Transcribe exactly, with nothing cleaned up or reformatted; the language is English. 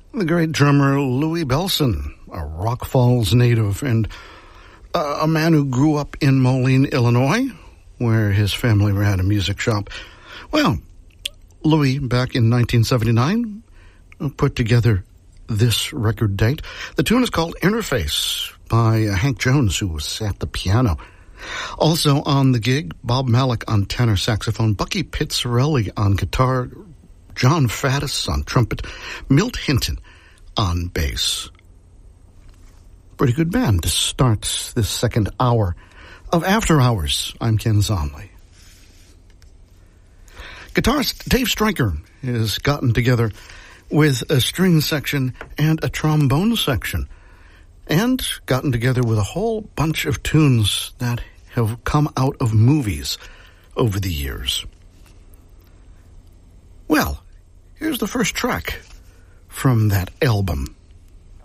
The great drummer Louie Bellson, a Rock Falls native and uh, a man who grew up in Moline, Illinois, where his family ran a music shop. Well, Louie, back in nineteen seventy-nine, put together this record date. The tune is called Interface by uh, Hank Jones, who was at the piano. Also on the gig, Bob Malik on tenor saxophone, Bucky Pizzarelli on guitar, John Faddis on trumpet, Milt Hinton on bass. Pretty good band to start this second hour of After Hours. I'm Ken Zomley. Guitarist Dave Stryker has gotten together with a string section and a trombone section, and gotten together with a whole bunch of tunes that have come out of movies over the years. Well, here's the first track from that album.